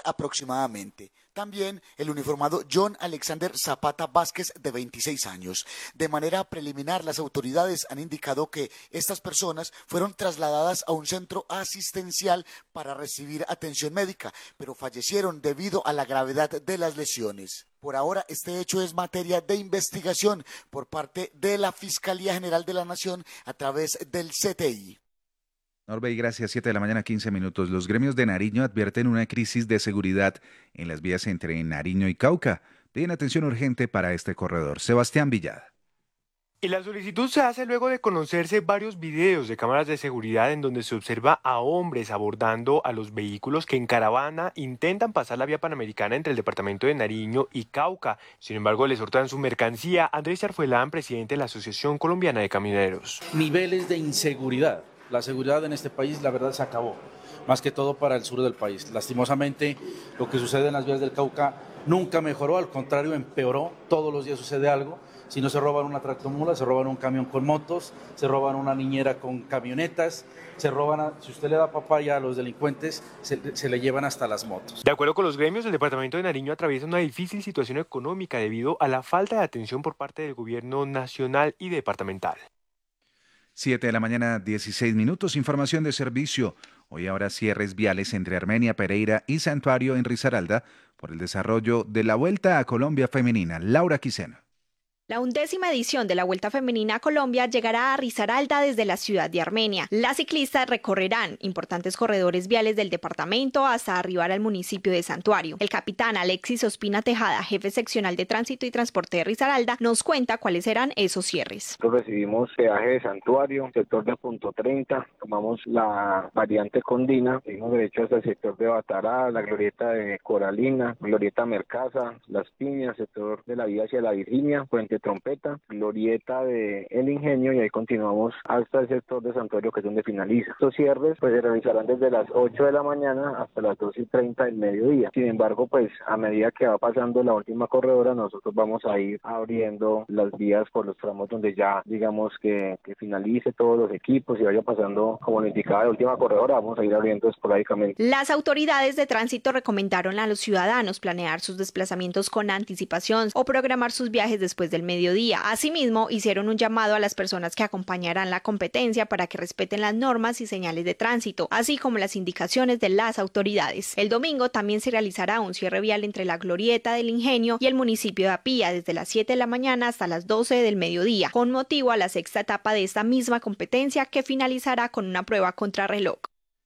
aproximadamente. También el uniformado John Alexander Zapata Vázquez, de 26 años. De manera preliminar, las autoridades han indicado que estas personas fueron trasladadas a un centro asistencial para recibir atención médica, pero fallecieron debido a la gravedad de las lesiones. Por ahora, este hecho es materia de investigación por parte de la Fiscalía General de la Nación a través del CTI. Norbey, gracias. 7 de la mañana, 15 minutos. Los gremios de Nariño advierten una crisis de seguridad en las vías entre Nariño y Cauca. Piden atención urgente para este corredor. Sebastián Villada. Y la solicitud se hace luego de conocerse varios videos de cámaras de seguridad en donde se observa a hombres abordando a los vehículos que en caravana intentan pasar la vía panamericana entre el departamento de Nariño y Cauca. Sin embargo, les hurtan su mercancía. Andrés Charfuelán, presidente de la Asociación Colombiana de Camioneros. Niveles de inseguridad. La seguridad en este país, la verdad, se acabó, más que todo para el sur del país. Lastimosamente, lo que sucede en las vías del Cauca nunca mejoró, al contrario, empeoró. Todos los días sucede algo. Si no se roban una tractomula, se roban un camión con motos, se roban una niñera con camionetas, se roban, si usted le da papaya a los delincuentes, se le llevan hasta las motos. De acuerdo con los gremios, el departamento de Nariño atraviesa una difícil situación económica debido a la falta de atención por parte del gobierno nacional y departamental. 7 de la mañana, 16 minutos. Información de servicio. Hoy habrá cierres viales entre Armenia, Pereira y Santuario en Risaralda por el desarrollo de la Vuelta a Colombia Femenina. Laura Quiseno. La 11ª edición de la Vuelta Femenina a Colombia llegará a Risaralda desde la ciudad de Armenia. Las ciclistas recorrerán importantes corredores viales del departamento hasta arribar al municipio de Santuario. El capitán Alexis Ospina Tejada, jefe seccional de Tránsito y Transporte de Risaralda, nos cuenta cuáles serán esos cierres. Nosotros recibimos peaje de Santuario, sector de Punto 30, tomamos la variante Condina, seguimos derecho hasta el sector de Batará, la glorieta de Coralina, glorieta Mercaza, Las Piñas, sector de la vía hacia la Virginia, Puente Trompeta, glorieta de El Ingenio, y ahí continuamos hasta el sector de Santuario, que es donde finaliza. Estos cierres pues se realizarán desde las 8 de la mañana hasta las 2:30 del mediodía. Sin embargo, pues a medida que va pasando la última corredora, nosotros vamos a ir abriendo las vías por los tramos donde ya digamos que finalice todos los equipos y vaya pasando, como lo indicaba la última corredora, vamos a ir abriendo esporádicamente. Las autoridades de tránsito recomendaron a los ciudadanos planear sus desplazamientos con anticipación o programar sus viajes después del mediodía. Asimismo, hicieron un llamado a las personas que acompañarán la competencia para que respeten las normas y señales de tránsito, así como las indicaciones de las autoridades. El domingo también se realizará un cierre vial entre la glorieta del Ingenio y el municipio de Apía desde las 7 de la mañana hasta las 12 del mediodía, con motivo a la 6ª etapa de esta misma competencia que finalizará con una prueba contrarreloj.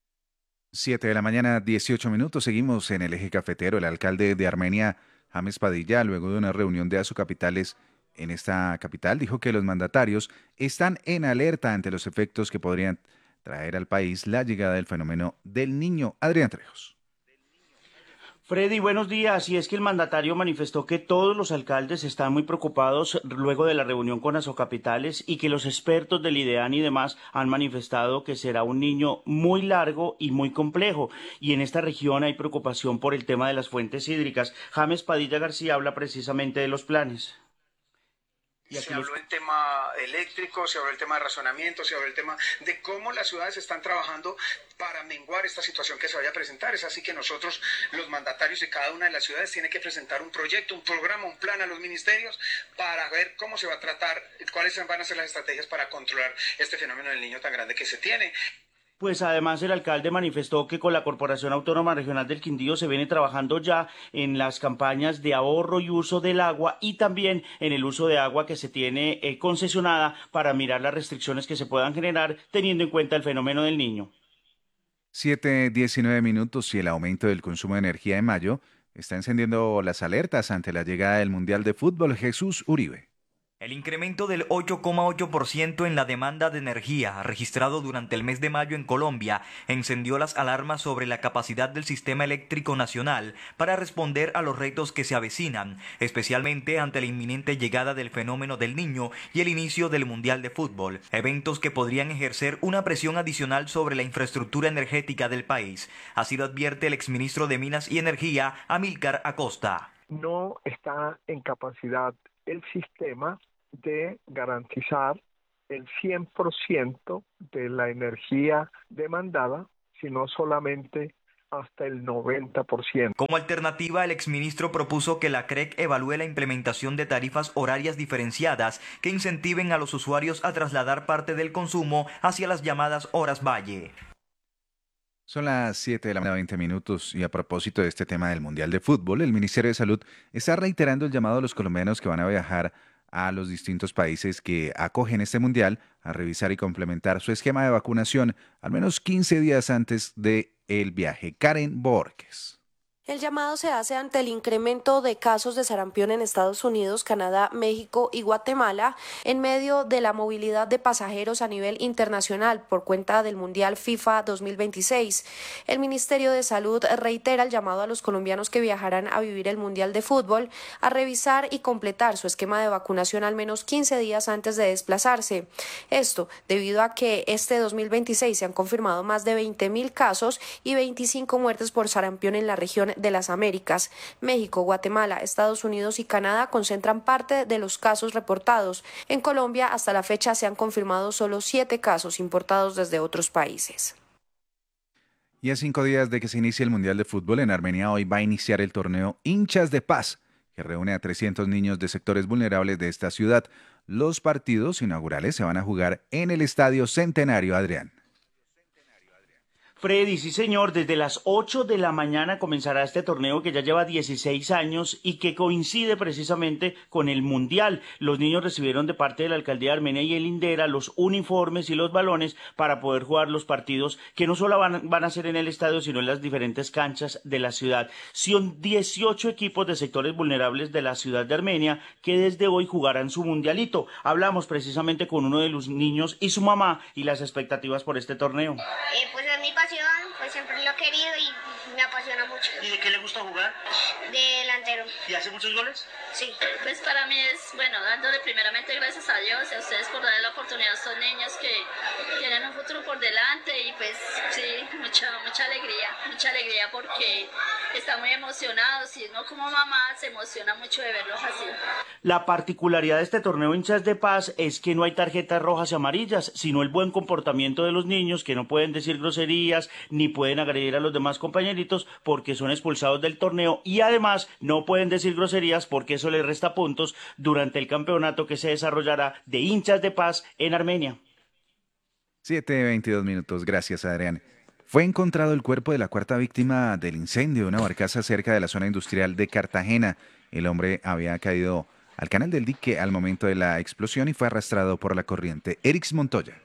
7 de la mañana, 18 minutos. Seguimos en el eje cafetero. El alcalde de Armenia, James Padilla, luego de una reunión de Asocapitales en esta capital, dijo que los mandatarios están en alerta ante los efectos que podrían traer al país la llegada del fenómeno del Niño. Adrián Trejos. Freddy, buenos días. Y es que el mandatario manifestó que todos los alcaldes están muy preocupados luego de la reunión con Asocapitales y que los expertos del IDEAN y demás han manifestado que será un niño muy largo y muy complejo. Y en esta región hay preocupación por el tema de las fuentes hídricas. James Padilla García habla precisamente de los planes. Se habló del tema eléctrico, se habló del tema de razonamiento, se habló del tema de cómo las ciudades están trabajando para menguar esta situación que se vaya a presentar. Es así que nosotros, los mandatarios de cada una de las ciudades, tienen que presentar un proyecto, un programa, un plan a los ministerios para ver cómo se va a tratar, cuáles van a ser las estrategias para controlar este fenómeno del niño tan grande que se tiene. Pues además el alcalde manifestó que con la Corporación Autónoma Regional del Quindío se viene trabajando ya en las campañas de ahorro y uso del agua y también en el uso de agua que se tiene concesionada para mirar las restricciones que se puedan generar teniendo en cuenta el fenómeno del niño. 7:19 minutos y el aumento del consumo de energía en mayo está encendiendo las alertas ante la llegada del Mundial de Fútbol. Jesús Uribe. El incremento del 8,8% en la demanda de energía registrado durante el mes de mayo en Colombia encendió las alarmas sobre la capacidad del sistema eléctrico nacional para responder a los retos que se avecinan, especialmente ante la inminente llegada del fenómeno del Niño y el inicio del Mundial de Fútbol, eventos que podrían ejercer una presión adicional sobre la infraestructura energética del país. Así lo advierte el exministro de Minas y Energía, Amílcar Acosta. No está en capacidad el sistema de garantizar el 100% de la energía demandada, sino solamente hasta el 90%. Como alternativa, el exministro propuso que la CREC evalúe la implementación de tarifas horarias diferenciadas que incentiven a los usuarios a trasladar parte del consumo hacia las llamadas horas valle. Son las 7 de la mañana, 20 minutos, y a propósito de este tema del Mundial de Fútbol, el Ministerio de Salud está reiterando el llamado a los colombianos que van a viajar a los distintos países que acogen este Mundial a revisar y complementar su esquema de vacunación al menos 15 días antes del viaje. Karen Borges. El llamado se hace ante el incremento de casos de sarampión en Estados Unidos, Canadá, México y Guatemala en medio de la movilidad de pasajeros a nivel internacional por cuenta del Mundial FIFA 2026. El Ministerio de Salud reitera el llamado a los colombianos que viajarán a vivir el Mundial de Fútbol a revisar y completar su esquema de vacunación al menos 15 días antes de desplazarse. Esto debido a que este 2026 se han confirmado más de 20.000 casos y 25 muertes por sarampión en la región de las Américas. México, Guatemala, Estados Unidos y Canadá concentran parte de los casos reportados. En Colombia, hasta la fecha, se han confirmado solo 7 casos importados desde otros países. Y a 5 días de que se inicie el Mundial de Fútbol en Armenia, hoy va a iniciar el torneo Hinchas de Paz, que reúne a 300 niños de sectores vulnerables de esta ciudad. Los partidos inaugurales se van a jugar en el Estadio Centenario, Adrián. Freddy, sí señor, desde las 8 de la mañana comenzará este torneo que ya lleva 16 años y que coincide precisamente con el Mundial. Los niños recibieron de parte de la Alcaldía de Armenia y el INDERA los uniformes y los balones para poder jugar los partidos que no solo van a ser en el estadio, sino en las diferentes canchas de la ciudad. Son 18 equipos de sectores vulnerables de la ciudad de Armenia que desde hoy jugarán su mundialito. Hablamos precisamente con uno de los niños y su mamá y las expectativas por este torneo. Pues es mi pasión, pues siempre lo he querido y me apasiona mucho. ¿Y de qué le gusta jugar? De delantero. ¿Y hace muchos goles? Sí. Pues para mí es, bueno, dándole primeramente gracias a Dios y a ustedes por darle la oportunidad a estos niños que tienen un futuro por delante y pues sí, mucha alegría porque están muy emocionados y uno como mamá se emociona mucho de verlos así. La particularidad de este torneo Hinchas de Paz es que no hay tarjetas rojas y amarillas, sino el buen comportamiento de los niños que no pueden decir groserías ni pueden agredir a los demás compañeritos porque son expulsados del torneo y además no pueden decir groserías porque eso les resta puntos durante el campeonato que se desarrollará de Hinchas de Paz en Armenia. 7:22 minutos, gracias Adrián. Fue encontrado el cuerpo de la cuarta víctima del incendio de una barcaza cerca de la zona industrial de Cartagena. El hombre había caído al canal del dique al momento de la explosión y fue arrastrado por la corriente. Erix Montoya.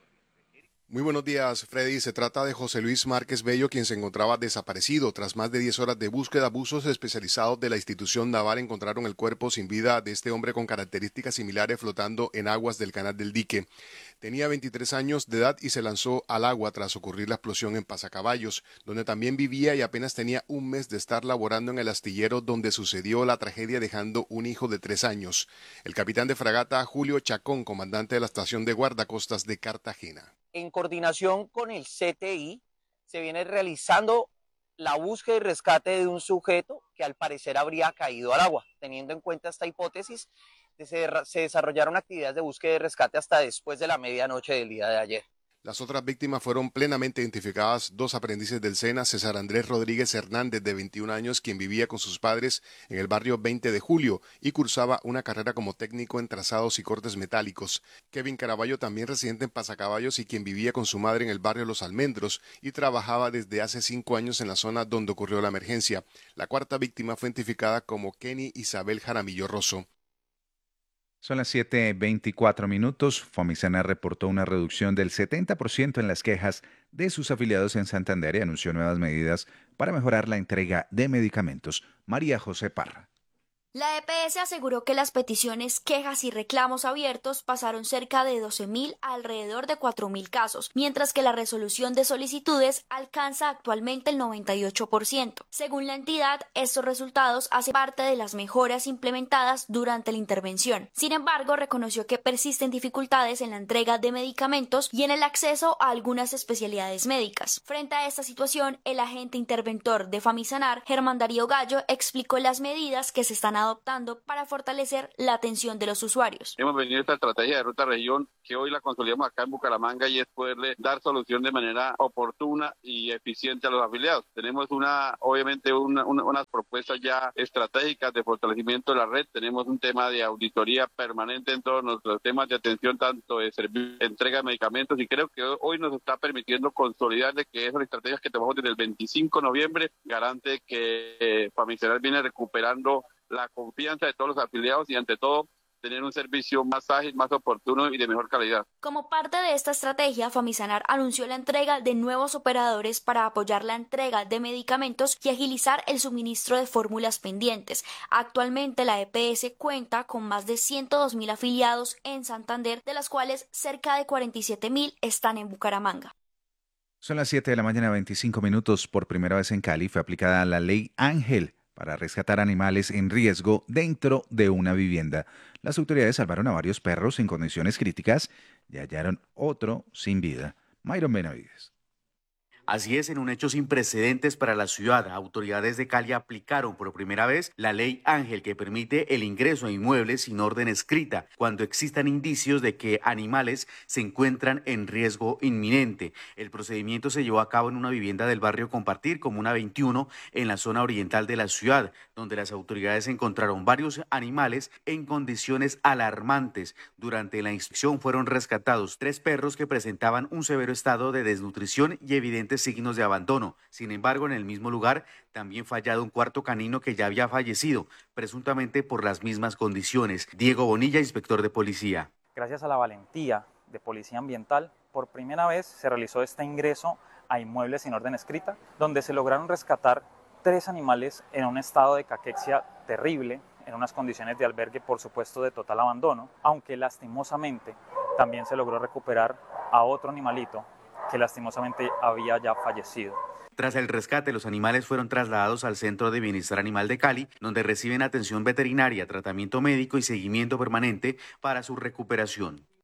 Muy buenos días, Freddy. Se trata de José Luis Márquez Bello, quien se encontraba desaparecido. Tras más de 10 horas de búsqueda, buzos especializados de la institución naval encontraron el cuerpo sin vida de este hombre con características similares flotando en aguas del canal del dique. Tenía 23 años de edad y se lanzó al agua tras ocurrir la explosión en Pasacaballos, donde también vivía y apenas tenía un mes de estar laborando en el astillero donde sucedió la tragedia dejando un hijo de 3 años. El capitán de fragata Julio Chacón, comandante de la estación de guardacostas de Cartagena. En coordinación con el CTI se viene realizando la búsqueda y rescate de un sujeto que al parecer habría caído al agua. Teniendo en cuenta esta hipótesis, se desarrollaron actividades de búsqueda y rescate hasta después de la medianoche del día de ayer. Las otras víctimas fueron plenamente identificadas, 2 aprendices del SENA, César Andrés Rodríguez Hernández, de 21 años, quien vivía con sus padres en el barrio 20 de Julio y cursaba una carrera como técnico en trazados y cortes metálicos. Kevin Caraballo, también residente en Pasacaballos y quien vivía con su madre en el barrio Los Almendros y trabajaba desde hace 5 años en la zona donde ocurrió la emergencia. La cuarta víctima fue identificada como Kenny Isabel Jaramillo Rosso. Son las 7:24 minutos. Fomisana reportó una reducción del 70% en las quejas de sus afiliados en Santander y anunció nuevas medidas para mejorar la entrega de medicamentos. María José Parra. La EPS aseguró que las peticiones, quejas y reclamos abiertos pasaron cerca de 12.000 a alrededor de 4.000 casos, mientras que la resolución de solicitudes alcanza actualmente el 98%. Según la entidad, estos resultados hacen parte de las mejoras implementadas durante la intervención. Sin embargo, reconoció que persisten dificultades en la entrega de medicamentos y en el acceso a algunas especialidades médicas. Frente a esta situación, el agente interventor de Famisanar, Germán Darío Gallo, explicó las medidas que se están adoptando adoptando para fortalecer la atención de los usuarios. Hemos venido a esta estrategia de ruta región que hoy la consolidamos acá en Bucaramanga y es poderle dar solución de manera oportuna y eficiente a los afiliados. Tenemos obviamente unas propuestas ya estratégicas de fortalecimiento de la red. Tenemos un tema de auditoría permanente en todos nuestros temas de atención, tanto de servicio, entrega de medicamentos, y creo que hoy nos está permitiendo consolidar de que esas estrategias que tomamos desde el 25 de noviembre garante que Famisanar viene recuperando la confianza de todos los afiliados y ante todo tener un servicio más ágil, más oportuno y de mejor calidad. Como parte de esta estrategia, Famisanar anunció la entrega de nuevos operadores para apoyar la entrega de medicamentos y agilizar el suministro de fórmulas pendientes. Actualmente la EPS cuenta con más de 102.000 afiliados en Santander, de las cuales cerca de 47.000 están en Bucaramanga. Son las 7 de la mañana, 25 minutos. Por primera vez en Cali fue aplicada la Ley Ángel para rescatar animales en riesgo dentro de una vivienda. Las autoridades salvaron a varios perros en condiciones críticas y hallaron otro sin vida. Myron Benavides. Así es, en un hecho sin precedentes para la ciudad, autoridades de Cali aplicaron por primera vez la Ley Ángel, que permite el ingreso a inmuebles sin orden escrita cuando existan indicios de que animales se encuentran en riesgo inminente. El procedimiento se llevó a cabo en una vivienda del barrio Compartir, Comuna 21, en la zona oriental de la ciudad, donde las autoridades encontraron varios animales en condiciones alarmantes. Durante la inspección fueron rescatados 3 perros que presentaban un severo estado de desnutrición y evidentes signos de abandono. Sin embargo, en el mismo lugar también fue hallado un cuarto canino que ya había fallecido, presuntamente por las mismas condiciones. Diego Bonilla, inspector de policía. Gracias a la valentía de Policía Ambiental, por primera vez se realizó este ingreso a inmuebles sin orden escrita, donde se lograron rescatar 3 animales en un estado de caquexia terrible, en unas condiciones de albergue, por supuesto, de total abandono, aunque lastimosamente también se logró recuperar a otro animalito que lastimosamente había ya fallecido. Tras el rescate, los animales fueron trasladados al Centro de Bienestar Animal de Cali, donde reciben atención veterinaria, tratamiento médico y seguimiento permanente para su recuperación.